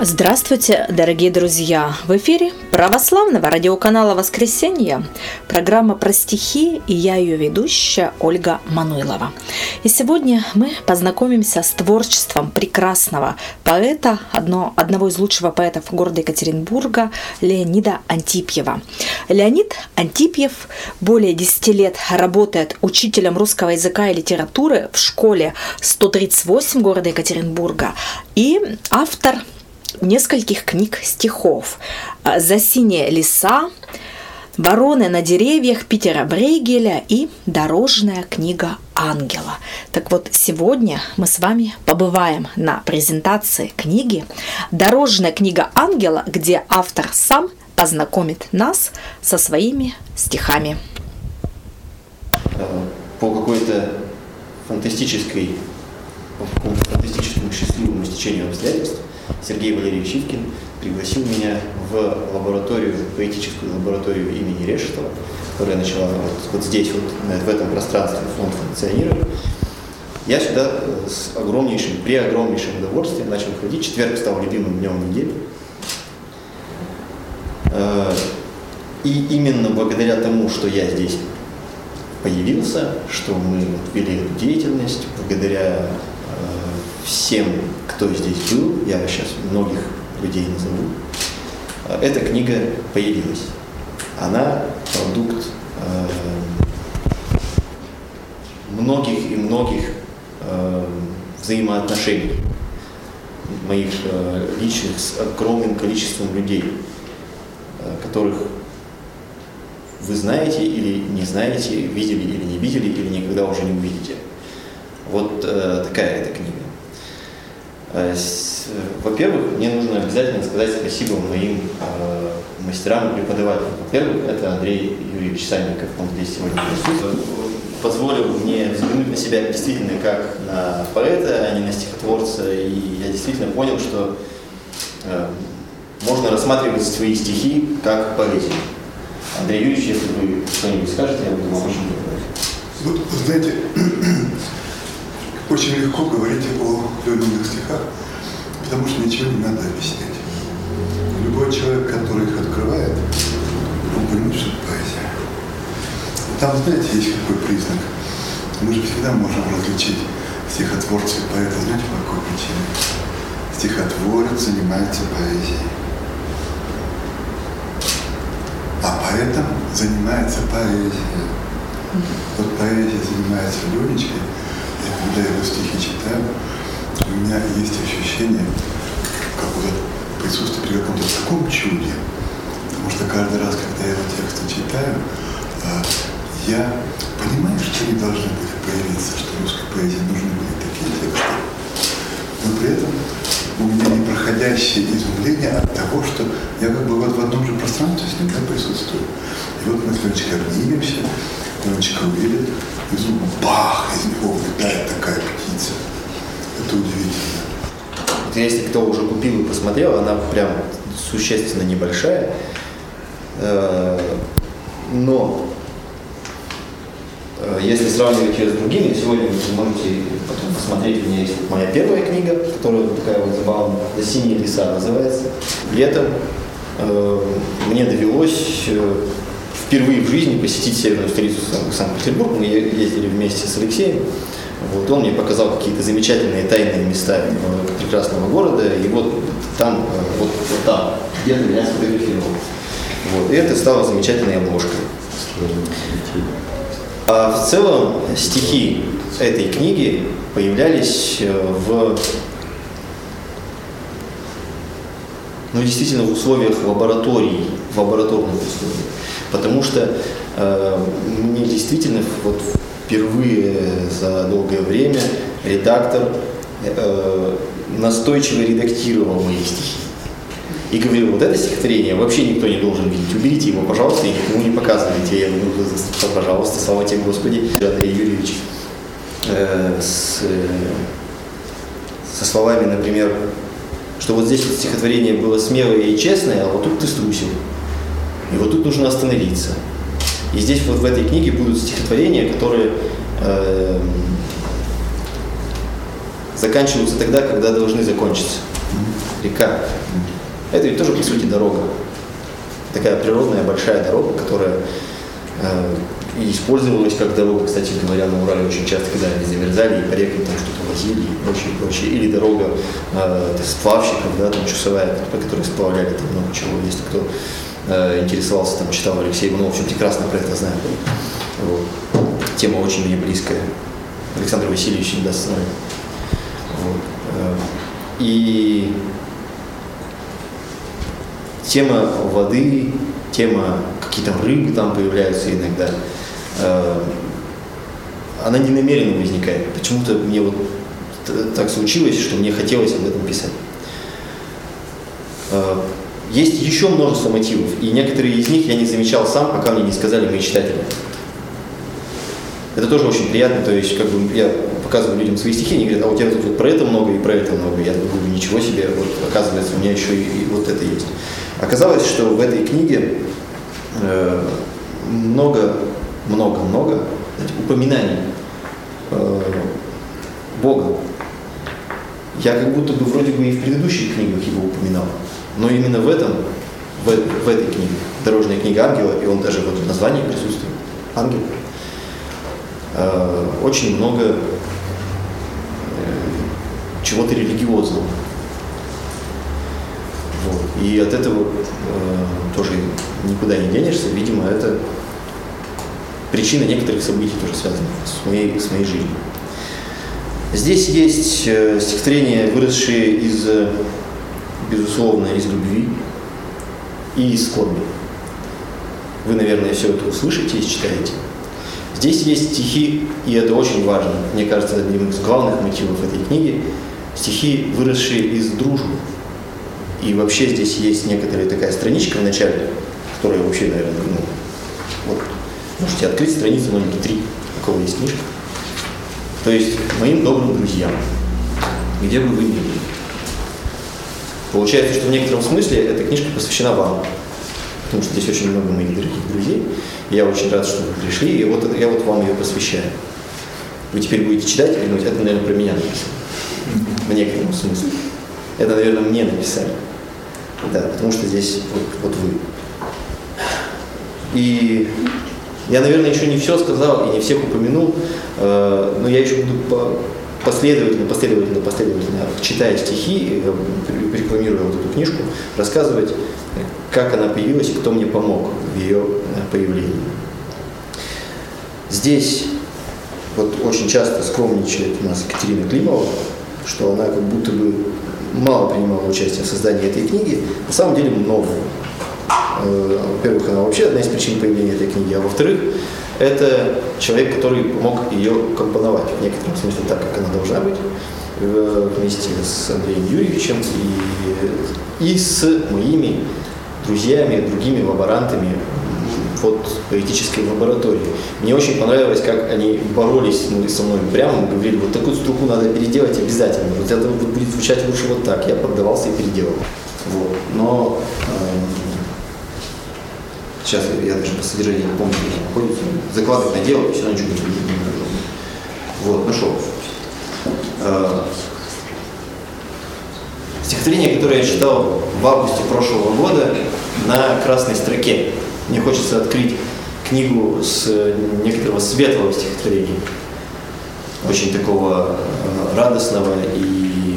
Здравствуйте, дорогие друзья! В эфире православного радиоканала «Воскресенье» программа про стихи, и я ее ведущая Ольга Мануйлова. И сегодня мы познакомимся с творчеством прекрасного поэта, одного из лучших поэтов города Екатеринбурга, Леонида Антипьева. Леонид Антипьев более 10 лет работает учителем русского языка и литературы в школе 138 города Екатеринбурга и автор нескольких книг стихов: «За синие леса», «Вороны на деревьях» Питера Брейгеля и «Дорожная книга ангела». Так вот, сегодня мы с вами побываем на презентации книги «Дорожная книга ангела», где автор сам познакомит нас со своими стихами. По какому-то фантастическому счастливому стечению обстоятельств Сергей Валерьевич Ивкин пригласил меня в поэтическую лабораторию имени Решетова, которая начала вот здесь, в этом пространстве фонд функционирует. Я сюда с преогромнейшим удовольствием начал ходить. Четверг стал любимым днем недели. И именно благодаря тому, что я здесь появился, что мы вели эту деятельность, благодаря всем, кто здесь был, я сейчас многих людей назову, эта книга появилась. Она продукт многих и многих взаимоотношений моих личных с огромным количеством людей, которых вы знаете или не знаете, видели или не видели, или никогда уже не увидите. Вот такая эта книга. Во-первых, мне нужно обязательно сказать спасибо моим мастерам и преподавателям. Во-первых, это Андрей Юрьевич Сальников, он здесь сегодня присутствует. Позволил мне взглянуть на себя действительно как на поэта, а не на стихотворца. И я действительно понял, что можно рассматривать свои стихи как поэзию. Андрей Юрьевич, если вы что-нибудь скажете, я буду вам очень благодарен. Вы знаете, очень легко говорить о любимых стихах, потому что ничего не надо объяснять. Любой человек, который их открывает, он понимает, что это поэзия. И там, знаете, есть какой признак. Мы же всегда можем различить стихотворца и поэта. Знаете, по какой причине? Стихотворец занимается поэзией, а поэтом занимается поэзия. Вот поэзия занимается Ленечкой. Когда я его стихи читаю, у меня есть ощущение какого-то присутствия при каком-то таком чуде. Потому что каждый раз, когда я его тексты читаю, я понимаю, что они должны были появиться, что русской поэзии нужны были такие тексты. Но при этом у меня непроходящее изумление от того, что я как бы вот в одном же пространстве с ним присутствую. И вот мы с Леночкой обнимемся, Леночка увидит, и вдруг бах, из него вылетает такая птица. Это удивительно. Вот если кто уже купил и посмотрел, она прям существенно небольшая. Но если сравнивать ее с другими, сегодня вы можете потом посмотреть, у меня есть моя первая книга, которая такая вот забавная, «За синие леса» называется. Летом мне довелось впервые в жизни посетить северную столицу Санкт-Петербург. Мы ездили вместе с Алексеем. Вот, он мне показал какие-то замечательные тайные места прекрасного города. И вот там, вот там, где-то меня сфотографировал. Вот, и это стало замечательной обложкой. А в целом стихи этой книги появлялись действительно в условиях лабораторий, в лабораторных условиях. Потому что мне действительно вот впервые за долгое время редактор настойчиво редактировал мои стихи. И говорил, вот это стихотворение вообще никто не должен видеть. Уберите его, пожалуйста, и никому не показывайте. Я говорю, пожалуйста, слава тебе, Господи. Андрей Юрьевич со словами, например, что вот здесь вот стихотворение было смелое и честное, а вот тут ты струсил. И вот тут нужно остановиться. И здесь вот в этой книге будут стихотворения, которые заканчиваются тогда, когда должны закончиться. Река. Это ведь тоже, по сути, дорога. Такая природная большая дорога, которая и использовалась как дорога, кстати говоря, на Урале очень часто, когда они замерзали, и по рекам там что-то возили и прочее, прочее. Или дорога сплавщиков, да, там часовая, по которой сплавляли там много чего. Если кто интересовался, там читал Алексей Иванов, все прекрасно про это знает. Вот. Тема очень мне близкая. Александр Васильевич не даст знать. Вот. И тема воды, тема какие-то рыбы там появляются иногда, она не намеренно возникает. Почему-то мне вот так случилось, что мне хотелось об этом писать. Есть еще множество мотивов, и некоторые из них я не замечал сам, пока мне не сказали мои читатели. Это тоже очень приятно, то есть как бы я показываю людям свои стихи, они говорят, а у тебя тут вот про это много и про это много. Я говорю, ничего себе, вот оказывается, у меня еще и вот это есть. Оказалось, что в этой книге много упоминаний Бога. Я как будто бы вроде бы и в предыдущих книгах его упоминал, но именно в этой книге, «Дорожная книга ангела», и он даже вот в названии присутствует, ангел, очень много чего-то религиозного. Вот. И от этого тоже никуда не денешься. Видимо, это причина некоторых событий, тоже связанных с моей жизнью. Здесь есть стихотворения, выросшие безусловно, из любви и из скорби. Вы, наверное, все это услышите и читаете. Здесь есть стихи, и это очень важно, мне кажется, это одним из главных мотивов этой книги, стихи, выросшие из дружбы. И вообще здесь есть некоторая такая страничка в начале, которая вообще, наверное, вот, можете открыть страницу номер 3, у кого есть книжка. То есть моим добрым друзьям, где бы вы ни были. Получается, что в некотором смысле эта книжка посвящена вам, потому что здесь очень много моих дорогих друзей. Я очень рад, что вы пришли, и вот я вот вам ее посвящаю. Вы теперь будете читать и думать, это, наверное, про меня написано. В некотором смысле. Это, наверное, мне написали. Да, потому что здесь вот вы. И я, наверное, еще не все сказал и не всех упомянул, но я еще буду последовательно, читая стихи, рекламируя вот эту книжку, рассказывать, как она появилась и кто мне помог в ее появлении. Здесь вот очень часто скромничает у нас Екатерина Климова, что она как будто бы мало принимала участие в создании этой книги, на самом деле много. Во-первых, она вообще одна из причин появления этой книги, а во-вторых, это человек, который помог ее компоновать, в некотором смысле так, как она должна быть, вместе с Андреем Юрьевичем и с моими друзьями, другими лаборантами от поэтической лаборатории. Мне очень понравилось, как они боролись со мной прямо, говорили, вот такую строку надо переделать обязательно, вот это будет звучать лучше вот так. Я поддавался и переделал. Вот. Но сейчас я даже по содержанию не помню, где находится. Закладок наделал, и все равно ничего не нашел. Вот, нашел. Стихотворение, которое я читал в августе прошлого года на красной строке. Мне хочется открыть книгу с некоторого светлого стихотворения, очень такого радостного и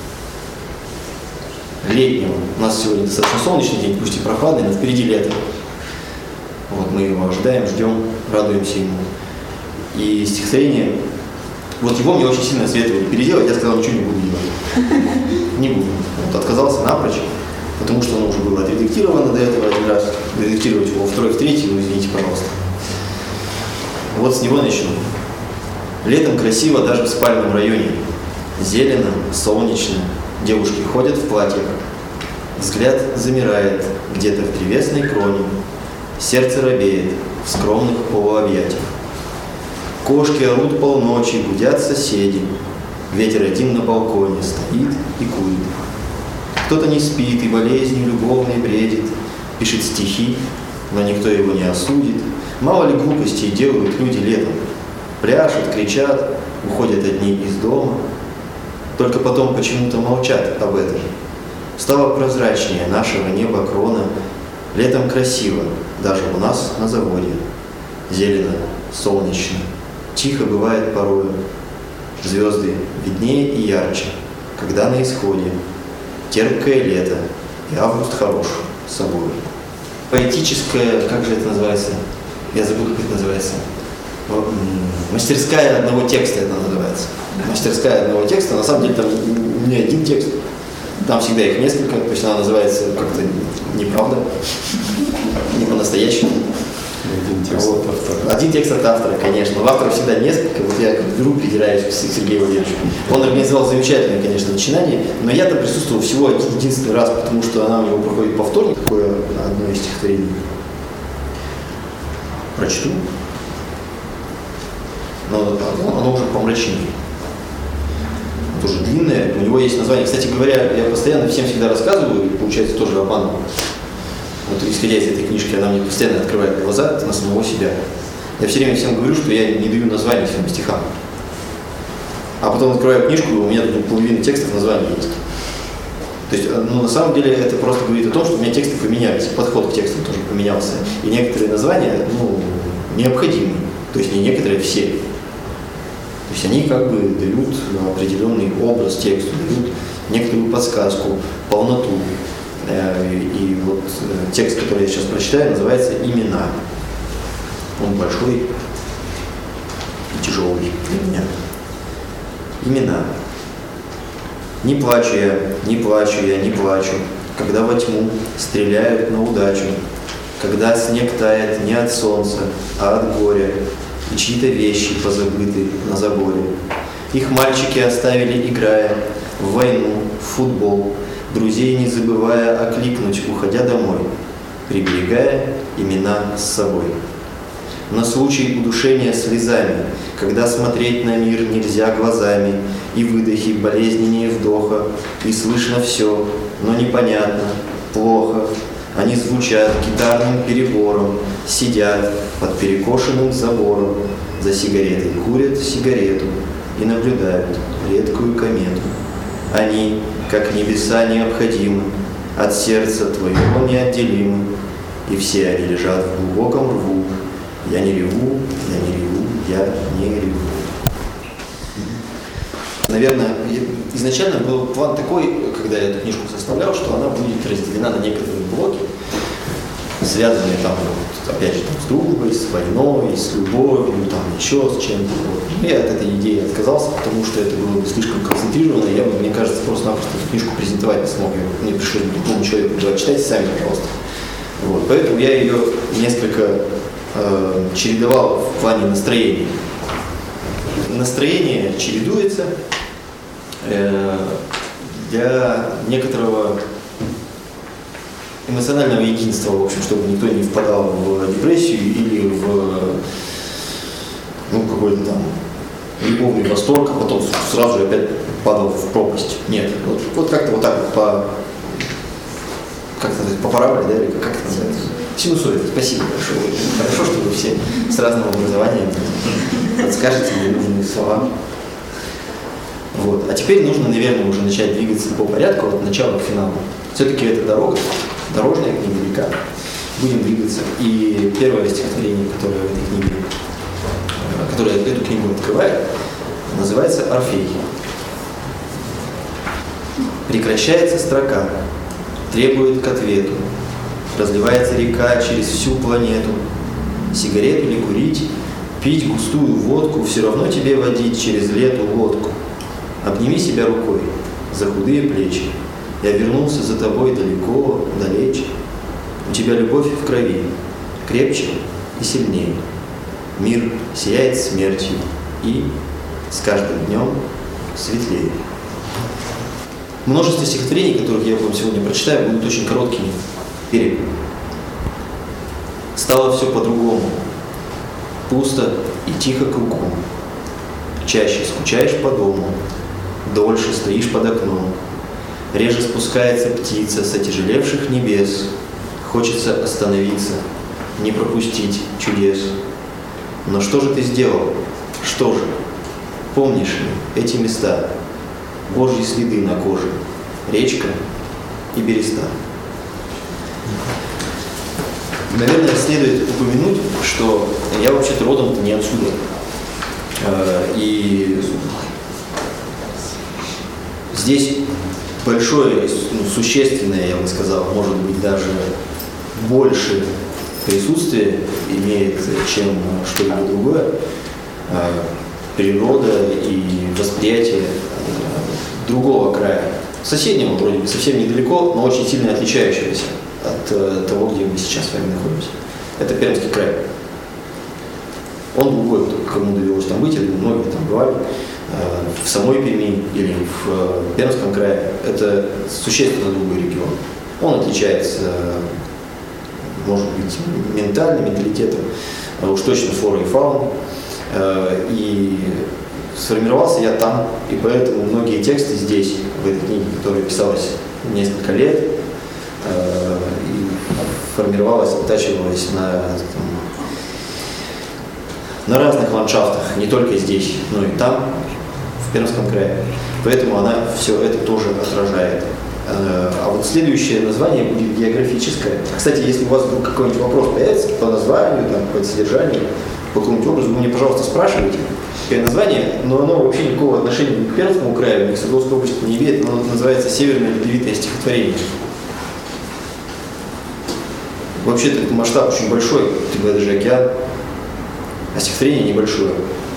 летнего. У нас сегодня достаточно солнечный день, пусть и прохладный, но впереди лето. Вот мы его ожидаем, ждем, радуемся ему. И стихотворение, вот его мне очень сильно советовали переделать, я сказал, ничего не буду делать. Не буду. Вот отказался напрочь. Потому что оно уже было отредактировано до этого один раз. Редактировать его второй, в третий, ну извините, пожалуйста. Вот с него начну. Летом красиво даже в спальном районе. Зелено, солнечно. Девушки ходят в платьях. Взгляд замирает где-то в древесной кроне. Сердце робеет в скромных полуобъятиях. Кошки орут полночи, гудят соседи. Ветер один на балконе стоит и курит. Кто-то не спит и болезнью любовной бредит, пишет стихи, но никто его не осудит. Мало ли глупостей делают люди летом. Пляшут, кричат, уходят одни из дома. только потом почему-то молчат об этом. Стало прозрачнее нашего неба крона, летом красиво, даже у нас на заводе. Зелено, солнечно, тихо бывает порою. Звезды виднее и ярче, когда на исходе. Терпкое лето, и август хорош с собой. Поэтическое, как же это называется? Я забыл, как это называется. Мастерская одного текста это называется. Мастерская одного текста. На самом деле там не один текст. Там всегда их несколько. То есть она называется как-то неправда. Не по-настоящему. Один текст от автора, конечно. В авторов всегда несколько. Вот я беру, придираюсь к Сергею Владимировичу. Он организовал замечательное, конечно, начинание, но я там присутствовал всего единственный раз, потому что она у него проходит по вторник, такое одно из стихотворений. Прочту. Но оно уже помрачнее. Тоже длинное, у него есть название. Кстати говоря, я постоянно всем всегда рассказываю, и получается тоже обманываю. Вот исходя из этой книжки, она мне постоянно открывает глаза на самого себя. Я все время всем говорю, что я не даю названия своим стихам. А потом открываю книжку, и у меня тут половина текстов названий есть. То есть, на самом деле, это просто говорит о том, что у меня тексты поменялись, подход к тексту тоже поменялся. И некоторые названия, необходимы. То есть, не некоторые, а все. То есть, они как бы дают определенный образ тексту, дают некоторую подсказку, полноту. И вот текст, который я сейчас прочитаю, называется «Имена». Он большой и тяжелый для меня. Имена. Не плачу я, не плачу я, не плачу, когда во тьму стреляют на удачу, когда снег тает не от солнца, а от горя, и чьи-то вещи позабыты на заборе. Их мальчики оставили, играя в войну, в футбол, друзей не забывая окликнуть, уходя домой, приберегая имена с собой. На случай удушения слезами, когда смотреть на мир нельзя глазами, и выдохи болезненнее вдоха, и слышно все, но непонятно, плохо. Они звучат гитарным перебором, сидят под перекошенным забором, за сигаретой курят сигарету и наблюдают редкую комету. Они, как небеса, необходимы, от сердца твоего неотделимы, и все они лежат в глубоком рву. Я не реву, я не реву, я не реву. Наверное, изначально был план такой, когда я эту книжку составлял, что она будет разделена на некоторые блоки, связанные там, вот, опять же, там, с дружбой, с войной, с любовью, там, еще с чем-то. Вот. Я от этой идеи отказался, потому что это было бы слишком концентрировано, и я бы, мне кажется, просто-напросто эту книжку презентовать не смог. Мне пришлось бы другому человеку говорить: читайте сами, пожалуйста. Вот. Поэтому я ее несколько чередовал в плане настроения. Настроение чередуется для некоторого эмоционального единства, в общем, чтобы никто не впадал в депрессию или в какой-то там любовный восторг, а потом сразу же опять падал в пропасть. Нет, вот как-то вот так вот по параболе, да, или как это называется? Синусоида. Спасибо большое. Хорошо, что вы все с разным образованием подскажете мне нужные слова. Вот. А теперь нужно, наверное, уже начать двигаться по порядку от начала к финалу. Все-таки это дорога, дорожная книга, река. Будем двигаться. И первое стихотворение, которое в этой книге, которое эту книгу открывает, называется «Орфей». Прекращается строка, требует к ответу. Разливается река через всю планету. Сигарету ли курить, пить густую водку, все равно тебе водить через лету лодку. Обними себя рукой за худые плечи. Я вернулся за тобой далеко, далече. У тебя любовь в крови, крепче и сильнее. Мир сияет смертью и с каждым днем светлее. Множество стихотворений, которых я вам сегодня прочитаю, будут очень короткими. Берег. Стало все по-другому. Пусто и тихо кругом. Чаще скучаешь по дому, дольше стоишь под окном. Реже спускается птица с отяжелевших небес. Хочется остановиться, не пропустить чудес. Но что же ты сделал? Что же? Помнишь ли эти места? Божьи следы на коже, речка и береста. Наверное, следует упомянуть, что я вообще-то родом-то не отсюда. И здесь большое, существенное, я бы сказал, может быть, даже больше присутствие имеет, чем что-либо другое. Природа и восприятие другого края. Соседнего, вроде бы, совсем недалеко, но очень сильно отличающегося от того, где мы сейчас с вами находимся. Это Пермский край. Он другой, кому довелось там быть, или многие там бывали, в самой Перми или в Пермском крае. Это существенно другой регион. Он отличается, может быть, менталитетом, уж точно флорой и фауной. И сформировался я там, и поэтому многие тексты здесь, в этой книге, которая писалась несколько лет, и формировалась, оттачивалась на разных ландшафтах, не только здесь, но и там, в Пермском крае. Поэтому она все это тоже отражает. А вот следующее название будет географическое. Кстати, если у вас вдруг какой-нибудь вопрос появится по названию, по содержанию, по какому-нибудь образу, вы мне, пожалуйста, спрашивайте. Название, но оно вообще никакого отношения ни к Пермскому краю, ни к Свердловской области не имеет. Оно называется «Северное ледовитое стихотворение». Вообще-то этот масштаб очень большой, это даже океан, а стихотворение небольшое.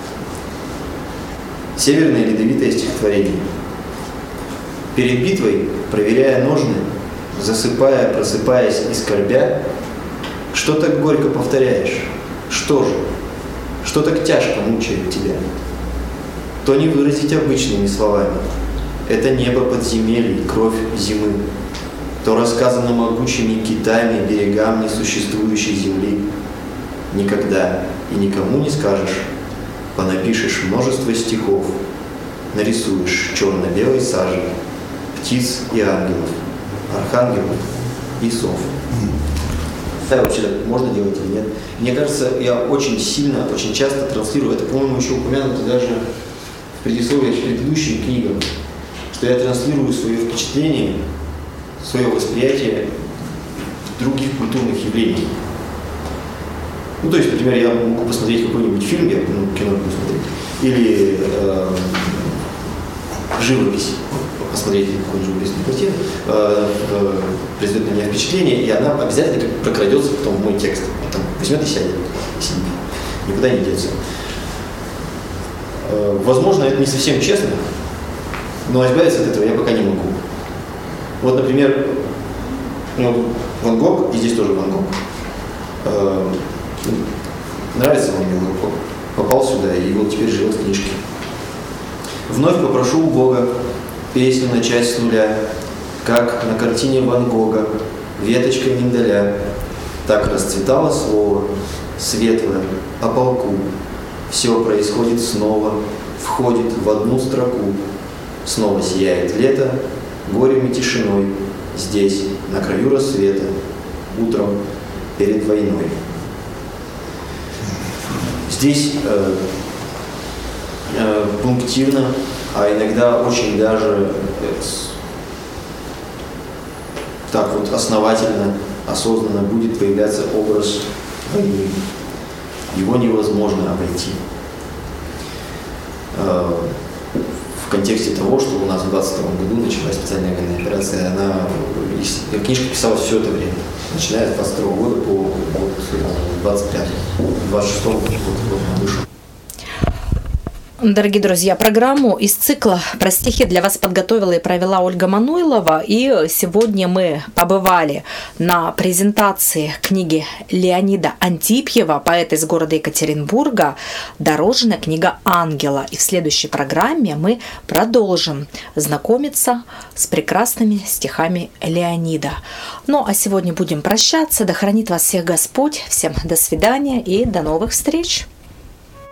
Северное ледовитое стихотворение. Перед битвой, проверяя ножны, засыпая, просыпаясь и скорбя, что так горько повторяешь? Что же? Что так тяжко мучает тебя? То не выразить обычными словами. Это небо подземелий, кровь зимы. То рассказано могучими китами берегам несуществующей земли. Никогда и никому не скажешь, понапишешь множество стихов, нарисуешь черно-белой сажей птиц и ангелов, архангелов и сов. Да, вообще можно делать или нет? Мне кажется, я очень сильно, очень часто транслирую, это, по-моему, еще упомянуто даже в предисловии к предыдущим книгам, что я транслирую свое впечатление, свое восприятие других культурных явлений. Ну, то есть, например, я могу посмотреть какой-нибудь фильм, я кино могу смотреть, или живопись, посмотреть какую-нибудь живописную картину, произведет на меня впечатление, и она обязательно прокрадется потом в мой текст. Потом возьмет и сядет, никуда не деться. Возможно, это не совсем честно, но избавиться от этого я пока не могу. Вот, например, Ван Гог, и здесь тоже Ван Гог. Нравится он мне, попал сюда, и вот теперь живет в книжке. Вновь попрошу у Бога песню начать с нуля, как на картине Ван Гога, веточка миндаля. Так расцветало слово, светлое, о полку. Все происходит снова, входит в одну строку. Снова сияет лето, горем и тишиной. Здесь, на краю рассвета, утром перед войной. Здесь пунктирно, а иногда очень даже так вот основательно, осознанно будет появляться образ войны. Его невозможно обойти. В контексте того, что у нас в 22 году началась специальная военная операция, книжка писалась все это время, начиная с 22 года по 26 год вышел. Дорогие друзья, программу из цикла про стихи для вас подготовила и провела Ольга Мануйлова. И сегодня мы побывали на презентации книги Леонида Антипьева, поэта из города Екатеринбурга, «Дорожная книга ангела». И в следующей программе мы продолжим знакомиться с прекрасными стихами Леонида. Ну а сегодня будем прощаться. Да хранит вас всех Господь. Всем до свидания и до новых встреч.